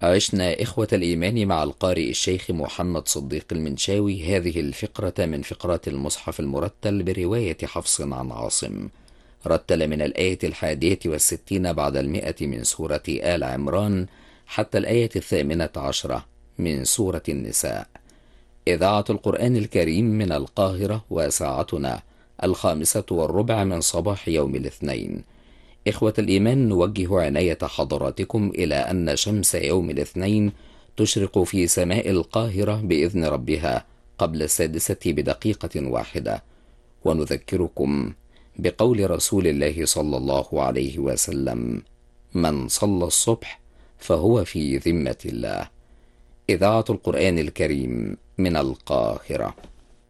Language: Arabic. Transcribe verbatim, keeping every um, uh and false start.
عشنا إخوة الإيمان مع القارئ الشيخ محمد صديق المنشاوي هذه الفقرة من فقرات المصحف المرتل برواية حفص عن عاصم. رتل من الآية الحادية والستين بعد المئة من سورة آل عمران حتى الآية الثامنة عشرة من سورة النساء. إذاعة القرآن الكريم من القاهرة، وساعتنا الخامسة والربع من صباح يوم الاثنين. إخوة الإيمان، نوجه عناية حضراتكم إلى أن شمس يوم الاثنين تشرق في سماء القاهرة بإذن ربها قبل السادسة بدقيقة واحدة، ونذكركم بقول رسول الله صلى الله عليه وسلم: من صلى الصبح فهو في ذمة الله. إذاعة القرآن الكريم من القاهرة.